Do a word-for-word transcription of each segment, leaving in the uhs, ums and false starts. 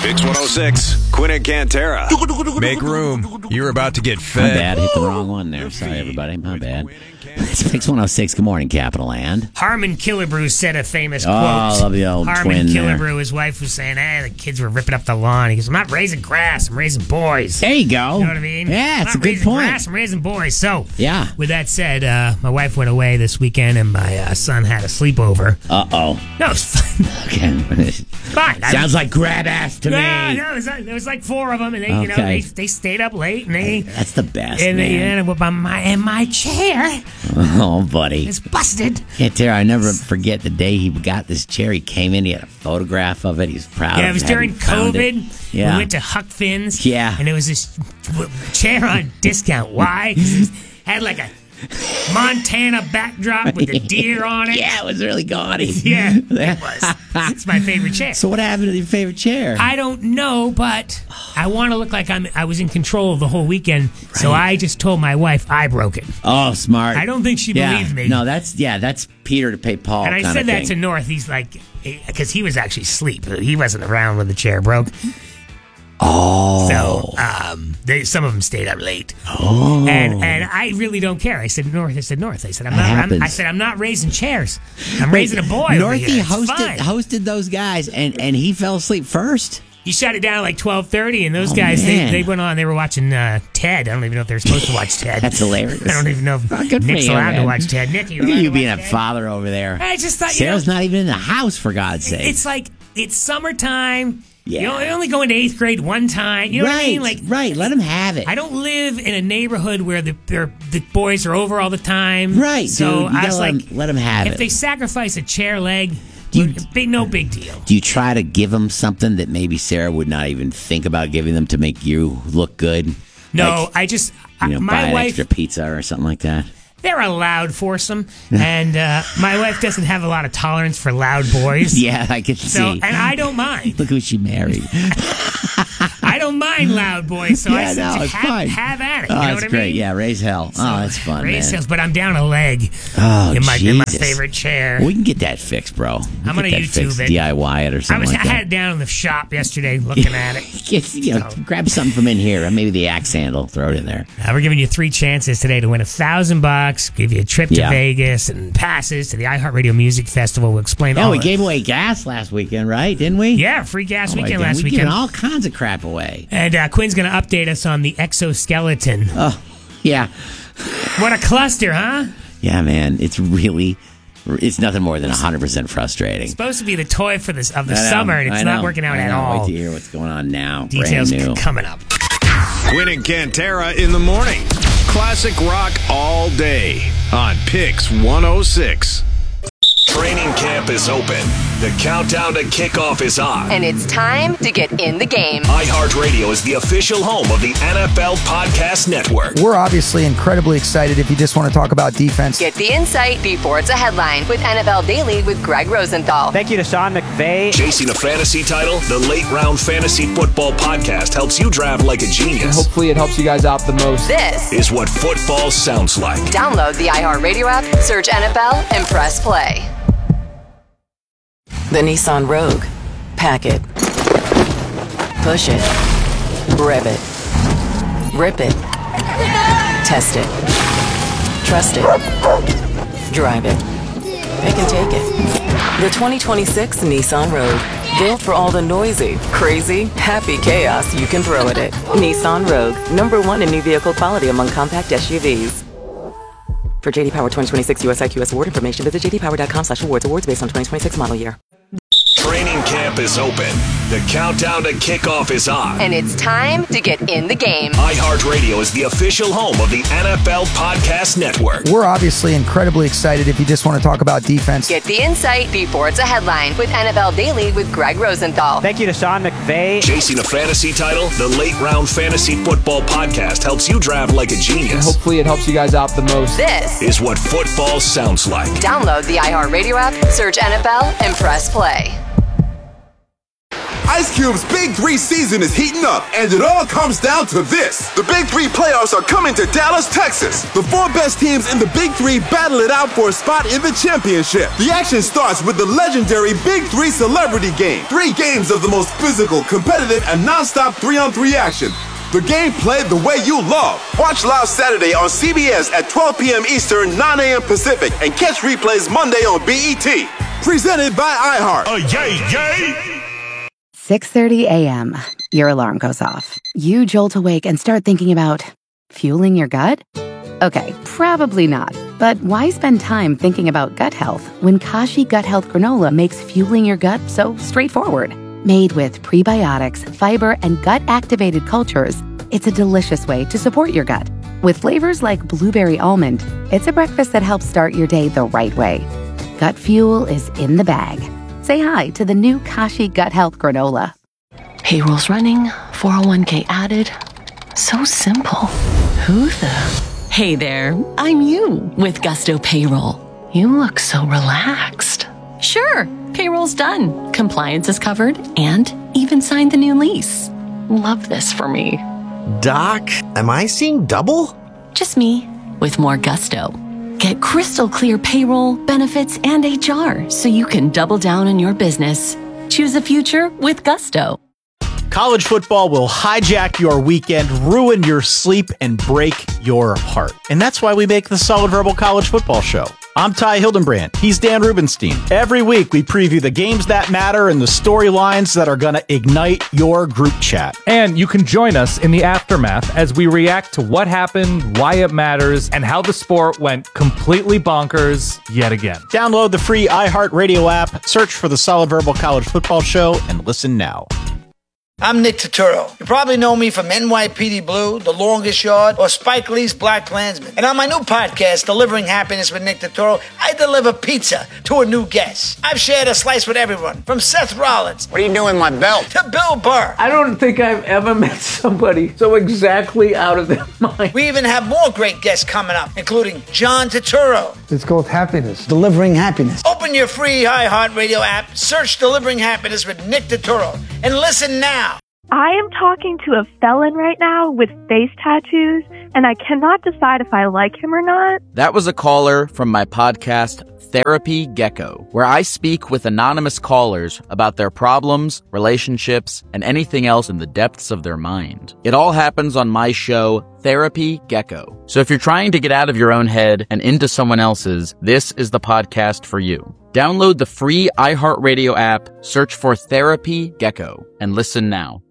Pix one oh six, Quinn and Cantera. Make room. You're about to get fed. My bad. Hit the wrong one there. Sorry, everybody. My bad. It's Pix one oh six. Good morning, Capital Land. Harmon Killebrew said a famous quote. Oh, I love the old Harmon twin Killebrew, there. his wife was saying, hey, the kids were ripping up the lawn. He goes, I'm not raising grass, I'm raising boys. There you go. You know what I mean? Yeah, I'm it's a not good raising point. grass, I'm raising boys. So, Yeah. with that said, uh, my wife went away this weekend and my uh, son had a sleepover. Uh-oh. No, it was fine. Okay. fine. I- Sounds like grab ass to Yeah, me. no, it was like, there was like four of them, and they, you know, Okay. they, they stayed up late, and they That's the best, and they man. ended up with my and my chair Oh, buddy. is busted. Cantera, I never forget the day he got this chair. He came in, he had a photograph of it. He was proud Yeah, of it was having during found it. COVID. Yeah. We went to Huck Finn's. Yeah. And it was this chair on discount. Why? 'Cause it had like a Montana backdrop with the deer on it. Yeah, it was really gaudy. Yeah, it was. It's my favorite chair. So what happened to your favorite chair? I don't know, but I want to look like I'm. I was in control of the whole weekend, so I just told my wife I broke it. Oh, smart. I don't think she yeah. believed me. No, that's, yeah, that's Peter to pay Paul And I kind said of that thing. to North. He's like, because he was actually asleep. He wasn't around when the chair broke. Oh. So um, they, some of them stayed up late. Oh. And and I really don't care. I said North. I said North. I said I'm That not. I'm, happens. I said I'm not raising chairs. I'm raising a boy. over Northie here. It's hosted fine. hosted those guys, and, and he fell asleep first. He shut it down at like twelve thirty, and those Oh, guys they, man. they went on. They were watching uh, Ted. I don't even know if they're supposed to watch Ted. That's hilarious. I don't even know if Oh, good for Nick's you, allowed man. to watch Ted. Nick, you Look at allowed you to being a watch Ted? father over there. I just thought you Sarah's know, not even in the house, for God's sake. it's like it's summertime. Yeah. You know, I only go into eighth grade one time. You know right, what I mean? Like right. Let him have it. I don't live in a neighborhood where the they're, the boys are over all the time. Right, So dude. You I gotta was let like, him- let 'em have if it. they sacrifice a chair leg, Do you- big no big deal. Do you try to give them something that maybe Sarah would not even think about giving them to make you look good? No, Like, I just you know, I, buy my an wife. extra pizza or something like that. They're a loud foursome, and uh, my wife doesn't have a lot of tolerance for loud boys. Yeah, I can So, see. and I don't mind. Look who she married. I don't mind loud boys. So I Yeah, said, no, it's have, fine. have at it. Oh, You know that's what I great. mean? Yeah, raise hell. So, oh, that's fun, raise man. sales, but I'm down a leg Oh, in my in my Jesus. favorite chair. We can get that fixed, bro. We I'm can gonna get that YouTube fixed, it. D I Y it or I something was like I that. had it down in the shop yesterday looking at it. Get, you know, grab something from in here. Maybe the axe handle. Throw it in there. Uh, we're giving you three chances today to win a thousand bucks, give you a trip to Yeah. Vegas, and passes to the iHeartRadio Music Festival. We'll explain Yeah, all we of gave away gas last weekend, right? Didn't we? Yeah, free gas Oh, my weekend God. last we weekend. giving all kinds of crap away. And uh, Quinn's going to update us on the exoskeleton. Oh, yeah. What a cluster, huh? Yeah, man. It's really, it's nothing more than one hundred percent frustrating. Supposed to be the toy for this of the I know, summer, and it's I not know, working out I at know. all. Wait to hear what's going on now. Details Brand new. coming up. Quinn and Cantera in the morning. Classic rock all day on Pix one oh six. Training camp is open. The countdown to kickoff is on. And it's time to get in the game. iHeartRadio is the official home of the N F L Podcast Network. We're obviously incredibly excited if you just want to talk about defense. Get the insight before it's a headline with N F L Daily with Greg Rosenthal. Thank you to Sean McVay. Chasing a fantasy title, the Late Round Fantasy Football Podcast helps you draft like a genius. Hopefully it helps you guys out the most. This Is what football sounds like. Download the iHeartRadio app, search N F L, and press play. The Nissan Rogue. Pack it. Push it. Rev it. Rip it. Test it. Trust it. Drive it. It can take it. The twenty twenty-six Nissan Rogue. Built for all the noisy, crazy, happy chaos you can throw at it. Nissan Rogue. Number one in new vehicle quality among compact S U Vs. For J D Power twenty twenty-six U S I Q S award information, visit j d power dot com slash awards. Awards based on twenty twenty-six model year. Training camp is open. The countdown to kickoff is on. And it's time to get in the game. iHeartRadio is the official home of the N F L Podcast Network. We're obviously incredibly excited if you just want to talk about defense. Get the insight before it's a headline with N F L Daily with Greg Rosenthal. Thank you to Sean McVay. Chasing a fantasy title, the Late Round Fantasy Football Podcast helps you draft like a genius. Hopefully it helps you guys out the most. This Is what football sounds like. Download the iHeartRadio app, search N F L, and press play. I Ice Cube's Big Three season is heating up, and it all comes down to this. The Big Three playoffs are coming to Dallas, Texas. The four best teams in the Big Three battle it out for a spot in the championship. The action starts with the legendary Big Three Celebrity Game. Three games of the most physical, competitive, and non-stop three-on-three action. The game played the way you love. Watch live Saturday on C B S at twelve p.m. Eastern, nine a.m. Pacific, and catch replays Monday on B E T. Presented by iHeart. Oh, yay, yay! six thirty a.m. Your alarm goes off. You jolt awake and start thinking about fueling your gut? Okay, probably not. But why spend time thinking about gut health when Kashi Gut Health Granola makes fueling your gut so straightforward? Made with prebiotics, fiber, and gut-activated cultures, it's a delicious way to support your gut. With flavors like blueberry almond, it's a breakfast that helps start your day the right way. Gut fuel is in the bag. Say hi to the new Kashi Gut Health Granola. Payroll's running, four oh one k added. So simple. Who the... Hey there, I'm you with Gusto Payroll. You look so relaxed. Sure, payroll's done. Compliance is covered and even signed the new lease. Love this for me. Doc, am I seeing double? Just me with more gusto. Get crystal clear payroll, benefits, and H R so you can double down on your business. Choose a future with Gusto. College football will hijack your weekend, ruin your sleep, and break your heart. And that's why we make the Solid Verbal College Football Show. I'm Ty Hildenbrand. He's Dan Rubenstein. Every week, we preview the games that matter and the storylines that are going to ignite your group chat. And you can join us in the aftermath as we react to what happened, why it matters, and how the sport went completely bonkers yet again. Download the free iHeartRadio app, search for the Solid Verbal College Football Show, and listen now. I'm Nick Turturro. You probably know me from N Y P D Blue, The Longest Yard, or Spike Lee's Black Klansman. And on my new podcast, Delivering Happiness with Nick Turturro, I deliver pizza to a new guest. I've shared a slice with everyone, from Seth Rollins. What are you doing with my belt? To Bill Burr. I don't think I've ever met somebody so exactly out of their mind. We even have more great guests coming up, including John Turturro. It's called Happiness. Delivering Happiness. Open your free iHeartRadio app, search Delivering Happiness with Nick Turturro, and listen now. I am talking to a felon right now with face tattoos, and I cannot decide if I like him or not. That was a caller from my podcast, Therapy Gecko, where I speak with anonymous callers about their problems, relationships, and anything else in the depths of their mind. It all happens on my show, Therapy Gecko. So if you're trying to get out of your own head and into someone else's, this is the podcast for you. Download the free iHeartRadio app, search for Therapy Gecko, and listen now.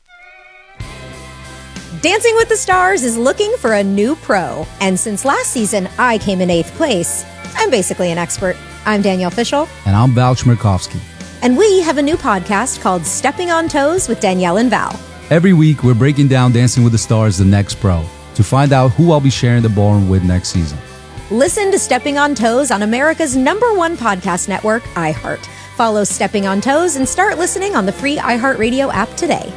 Dancing with the Stars is looking for a new pro. And since last season, I came in eighth place. I'm basically an expert. I'm Danielle Fishel. And I'm Val Chmerkovskiy. And we have a new podcast called Stepping on Toes with Danielle and Val. Every week, we're breaking down Dancing with the Stars, the next pro, to find out who I'll be sharing the ballroom with next season. Listen to Stepping on Toes on America's number one podcast network, iHeart. Follow Stepping on Toes and start listening on the free iHeartRadio app today.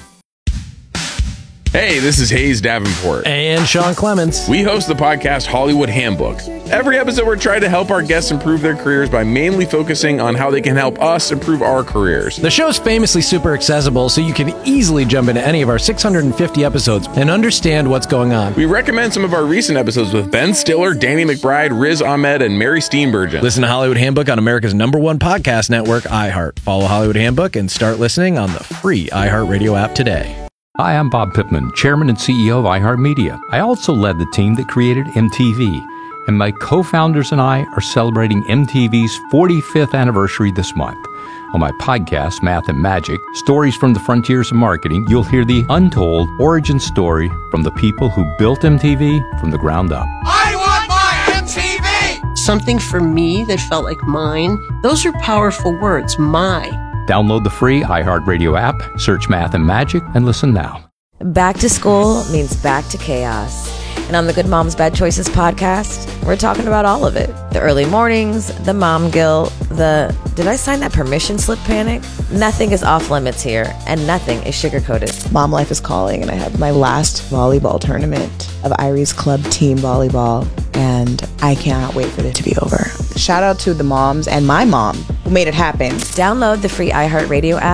Hey, this is Hayes Davenport. And Sean Clements. We host the podcast Hollywood Handbook. Every episode, we're trying to help our guests improve their careers by mainly focusing on how they can help us improve our careers. The show's famously super accessible, so you can easily jump into any of our six hundred fifty episodes and understand what's going on. We recommend some of our recent episodes with Ben Stiller, Danny McBride, Riz Ahmed, and Mary Steenburgen. Listen to Hollywood Handbook on America's number one podcast network, iHeart. Follow Hollywood Handbook and start listening on the free iHeartRadio app today. Hi, I'm Bob Pittman, Chairman and C E O of iHeartMedia. I also led the team that created M T V, and my co-founders and I are celebrating M T V's forty-fifth anniversary this month. On my podcast, Math and Magic, Stories from the Frontiers of Marketing, you'll hear the untold origin story from the people who built M T V from the ground up. I want my M T V! Something for me that felt like mine. Those are powerful words, my. Download the free iHeartRadio app, search Math and Magic, and listen now. Back to school means back to chaos. And on the Good Moms Bad Choices podcast, we're talking about all of it. The early mornings, the mom guilt, the did I sign that permission slip panic? Nothing is off limits here, and nothing is sugar-coated. Mom life is calling, and I have my last volleyball tournament of Irie's Club team volleyball, and I cannot wait for it to be over. Shout out to the moms and my mom who made it happen. Download the free iHeartRadio app,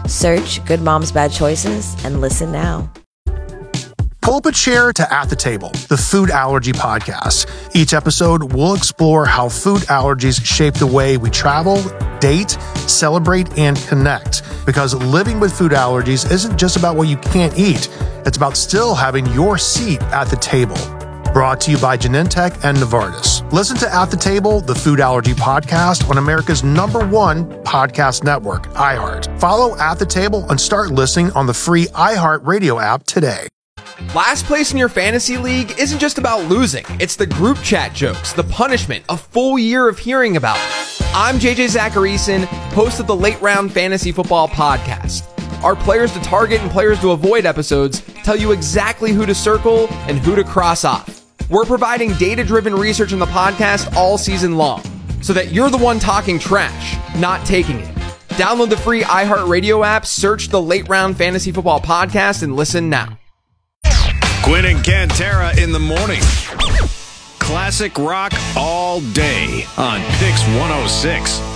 Search Good Moms Bad Choices and listen now. Pull up a chair to At the Table, the food allergy podcast. Each episode, we'll explore how food allergies shape the way we travel, date, celebrate, and connect. Because living with food allergies isn't just about what you can't eat. It's about still having your seat at the table. Brought to you by Genentech and Novartis. Listen to At the Table, the food allergy podcast on America's number one podcast network, iHeart. Follow At the Table and start listening on the free iHeart Radio app today. Last place in your fantasy league isn't just about losing. It's the group chat jokes, the punishment, a full year of hearing about it. I'm J J Zacharyson, host of the Late Round Fantasy Football Podcast. Our players to target and players to avoid episodes tell you exactly who to circle and who to cross off. We're providing data-driven research in the podcast all season long, so that you're the one talking trash, not taking it. Download the free iHeartRadio app, search the Late Round Fantasy Football Podcast, and listen now. Quinn and Cantera in the morning. Classic rock all day on Pix one oh six.